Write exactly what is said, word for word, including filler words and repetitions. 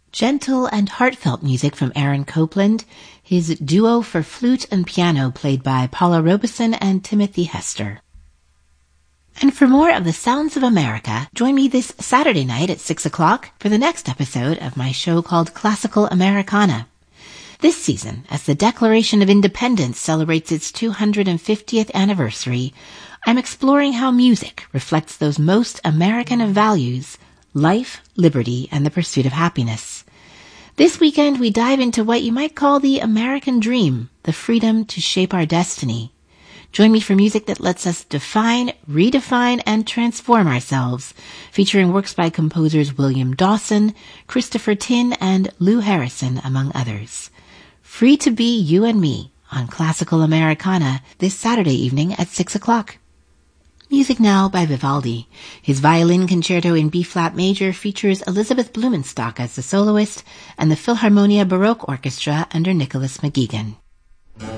Gentle and heartfelt music from Aaron Copland, his duo for flute and piano played by Paula Robeson and Timothy Hester. And for more of the sounds of America, join me this Saturday night at six o'clock for the next episode of my show called Classical Americana. This season, as the Declaration of Independence celebrates its two hundred fiftieth anniversary, I'm exploring how music reflects those most American of values: life, liberty, and the pursuit of happiness. This weekend, we dive into what you might call the American dream, the freedom to shape our destiny. Join me for music that lets us define, redefine, and transform ourselves, featuring works by composers William Dawson, Christopher Tin, and Lou Harrison, among others. Free to be you and me on Classical Americana this Saturday evening at six o'clock. Music now by Vivaldi. His violin concerto in B-flat major features Elizabeth Blumenstock as the soloist and the Philharmonia Baroque Orchestra under Nicholas McGuigan.